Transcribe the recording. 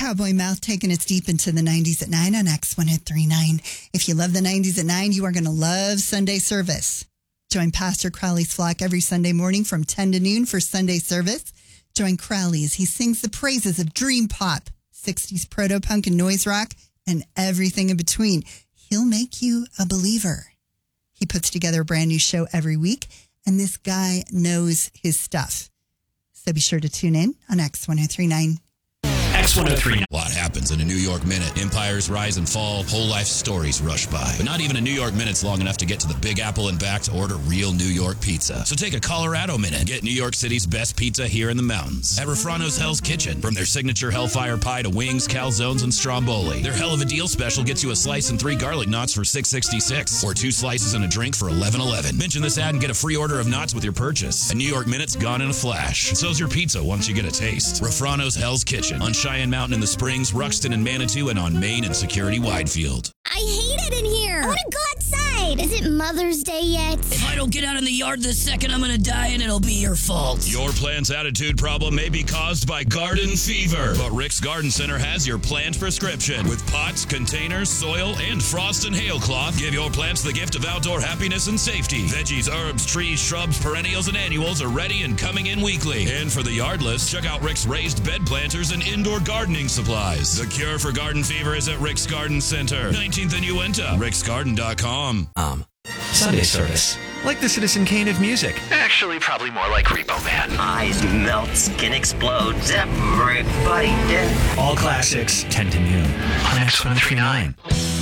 Cowboy Mouth taking us deep into the 90s at 9 on X1039. If you love the 90s at 9, you are going to love Sunday service. Join Pastor Crowley's flock every Sunday morning from 10 to noon for Sunday service. Join Crowley as he sings the praises of dream pop, 60s proto-punk and noise rock, and everything in between. He'll make you a believer. He puts together a brand new show every week, and this guy knows his stuff. So be sure to tune in on X1039. X1039. A lot happens in a New York minute. Empires rise and fall. Whole life stories rush by. But not even a New York minute's long enough to get to the Big Apple and back to order real New York pizza. So take a Colorado minute. Get New York City's best pizza here in the mountains. At Refrano's Hell's Kitchen. From their signature Hellfire Pie to wings, calzones, and stromboli. Their hell of a deal special gets you a slice and 3 garlic knots for $6.66. Or 2 slices and a drink for $11.11. Mention this ad and get a free order of knots with your purchase. A New York minute's gone in a flash. And so's your pizza once you get a taste. Refrano's Hell's Kitchen. On Cheyenne Mountain in the Springs, Ruxton and Manitou, and on Main and Security Widefield. I hate it in here. I want to go outside. Is it Mother's Day yet? If I don't get out in the yard this second, I'm going to die and it'll be your fault. Your plant's attitude problem may be caused by garden fever, but Rick's Garden Center has your plant prescription. With pots, containers, soil, and frost and hail cloth, give your plants the gift of outdoor happiness and safety. Veggies, herbs, trees, shrubs, perennials, and annuals are ready and coming in weekly. And for the yardless, check out Rick's raised bed planters and indoor gardening supplies. The cure for garden fever is at Rick's Garden Center, 19th and Uinta, ricksgarden.com. Sunday service. Like the Citizen Kane of music. Actually, probably more like Repo Man. Eyes melt, skin explodes, everybody dead. All classics, 10 to noon on X1039.